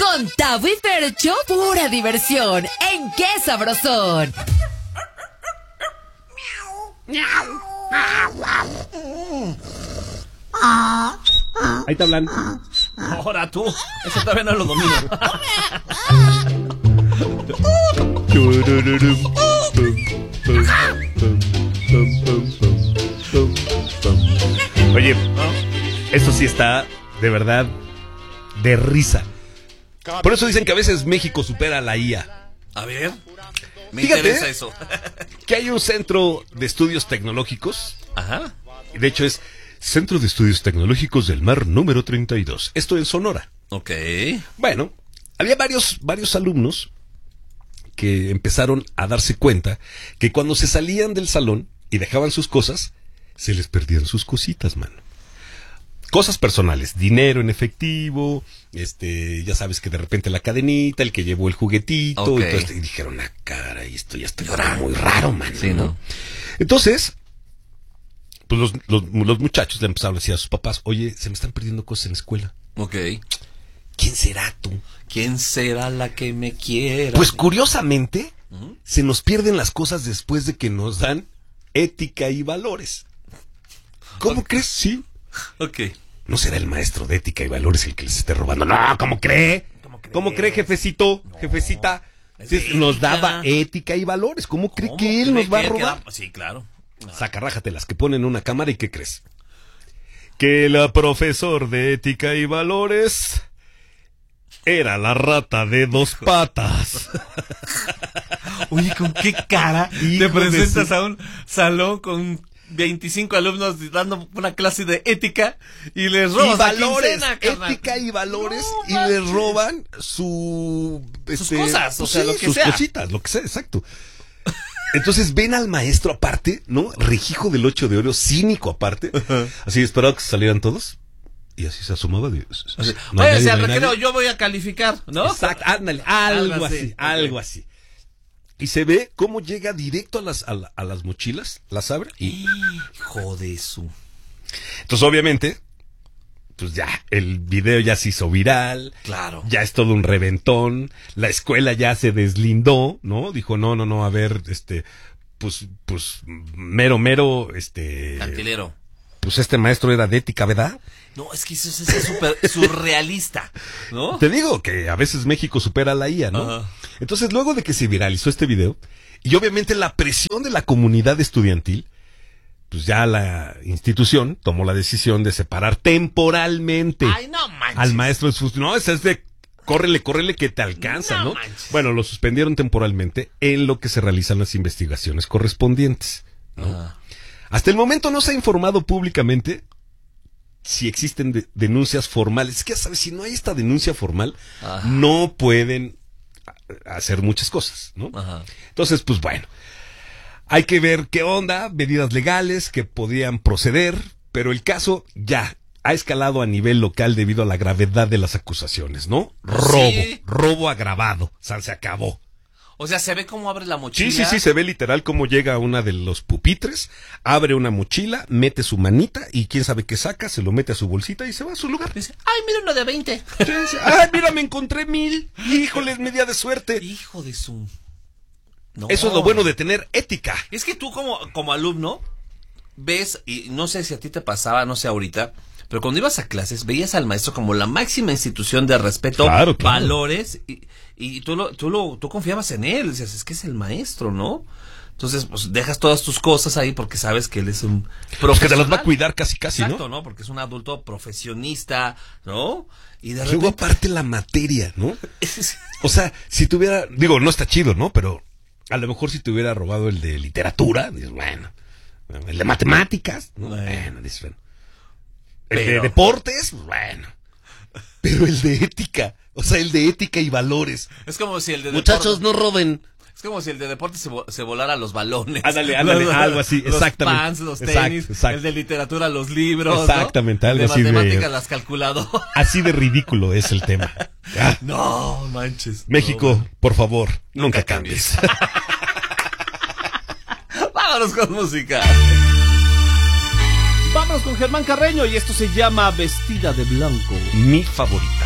Con Tavo y Fercho, pura diversión. ¿En qué sabrosón? Ahí te hablan. Ahora tú. Eso todavía no lo domino. Oye, esto sí está de verdad de risa. Por eso dicen que a veces México supera a la IA. A ver, me Fíjate interesa eso. que hay un centro de estudios tecnológicos. Ajá. De hecho es Centro de Estudios Tecnológicos del Mar número 32. Esto en Sonora. Ok. Bueno, había varios alumnos que empezaron a darse cuenta que cuando se salían del salón y dejaban sus cosas, se les perdían sus cositas, mano. Cosas personales, dinero en efectivo, ya sabes que de repente la cadenita, el que llevó el juguetito, Ok. y dijeron, caray, esto ya está muy raro, mano. Sí, ¿no? Entonces, pues los muchachos le empezaron a decir a sus papás, oye, se me están perdiendo cosas en la escuela. Ok. ¿Quién será tú? ¿Quién será la que me quiera? Pues curiosamente, se nos pierden las cosas después de que nos dan ética y valores. ¿Cómo crees? Sí. Ok. ¿No será el maestro de ética y valores el que les esté robando? No, ¿cómo cree? ¿Cómo cree, jefecito? No, jefecita. Sí, nos daba ética y valores. ¿Cómo cree que él nos va a robar? Sí, claro. Sacarrájatelas que ponen una cámara y ¿qué crees? Que el profesor de ética y valores era la rata de 2 patas. Oye, ¿con qué cara te presentas a un salón con 25 alumnos dando una clase de ética y les roban y valores, quincena, carnal? ética y valores, No, y manches. les roban sus cosas, pues o sea, sí, lo que sus sea. cositas, lo que sea, exacto. Entonces ven al maestro aparte, ¿no? Rejijo del 8 de oro, cínico aparte. Así esperaba que salieran todos. Y así se asomaba de... Así, no hay oye, nadie, si al no hay recreo nadie. yo voy a calificar, ¿no? Exacto, ándale, algo así, ok. algo así. Y se ve cómo llega directo a las mochilas, las abre y... Hijo de su... Entonces, obviamente, pues ya, el video ya se hizo viral. Claro. Ya es todo un reventón. La escuela ya se deslindó, ¿no? Dijo, no, a ver, pues, mero, Cantilero. pues este maestro era de ética, ¿verdad? No, es que eso es súper surrealista, ¿no? Te digo que a veces México supera a la IA, ¿no? Ajá. Entonces, luego de que se viralizó este video, y obviamente la presión de la comunidad estudiantil, pues ya la institución tomó la decisión de separar temporalmente Ay, no manches. al maestro de sus... No, ese es de... Córrele que te alcanza, ¿no? manches. Bueno, lo suspendieron temporalmente en lo que se realizan las investigaciones correspondientes, ¿no? Ah. Hasta el momento no se ha informado públicamente si existen denuncias formales. Es que ya sabes, si no hay esta denuncia formal, Ajá. no pueden hacer muchas cosas, ¿no? Ajá. Entonces, pues bueno, hay que ver qué onda, medidas legales que podrían proceder, pero el caso ya ha escalado a nivel local debido a la gravedad de las acusaciones, ¿no? Sí. Robo agravado, o sea, se acabó. O sea, ¿se ve cómo abre la mochila? Sí, se ve literal cómo llega a una de los pupitres, abre una mochila, mete su manita y quién sabe qué saca, se lo mete a su bolsita y se va a su lugar. Dice, ay, mira uno de 20. Ay, mira, me encontré 1000. Híjole, es mi día de suerte. Hijo de su... No. Eso es lo bueno de tener ética. Es que tú como alumno ves, y no sé si a ti te pasaba, no sé ahorita, pero cuando ibas a clases veías al maestro como la máxima institución de respeto, Claro. valores, y tú confiabas en él, decías, es que es el maestro, ¿no? Entonces, pues dejas todas tus cosas ahí porque sabes que él es un profesional. Pues que te las va a cuidar casi, Exacto, ¿no? Porque es un adulto profesionista, ¿no? Y de Luego repente... aparte la materia, ¿no? O sea, si tuviera, digo, no está chido, ¿no? Pero a lo mejor si te hubiera robado el de literatura, dices, bueno, el de matemáticas, ¿no? Bueno, dices, bueno. El de deportes, bueno. Pero el de ética, o sea, el de ética y valores. Es como si el de Muchachos, no roben. Es como si el de deporte se volara los balones. Ándale, algo así, los exactamente. Pants, los Exacto, tenis, exacto. el de literatura, los libros, Exactamente, ¿no? algo de así de... matemáticas, las calculadoras. Así de ridículo es el tema. Ah, No, manches. México, No, por favor, nunca cambies. Vámonos con música. Vámonos con Germán Carreño y esto se llama Vestida de Blanco. Mi favorito.